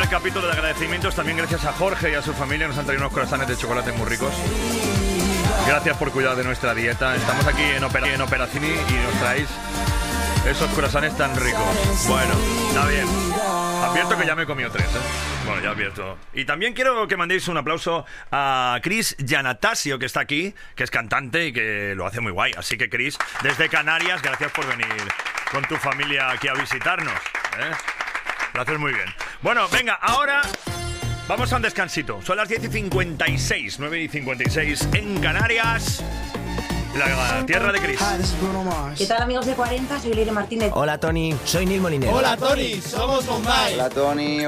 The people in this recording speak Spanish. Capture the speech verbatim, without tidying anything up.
capítulo de agradecimientos. También gracias a Jorge y a su familia. Nos han traído unos croissants de chocolate muy ricos. Gracias por cuidar de nuestra dieta. Estamos aquí en, Opera, en Operacini y nos traéis esos croissants tan ricos. Bueno, está bien. Advierto que ya me he comido tres, ¿eh? Bueno, ya advierto. Y también quiero que mandéis un aplauso a Chris Giannatasio, que está aquí, que es cantante y que lo hace muy guay. Así que, Chris, desde Canarias, gracias por venir con tu familia aquí a visitarnos, ¿eh? Lo haces muy bien. Bueno, venga, ahora vamos a un descansito. Son las diez y cincuenta y seis, nueve y cincuenta y seis en Canarias. La tierra de Chris. ¿Qué tal, amigos de cuarenta? Soy Leire Martínez. Hola, Tony. Soy Neil Molinero. Hola, Tony. Somos Bombay. Hola, Tony.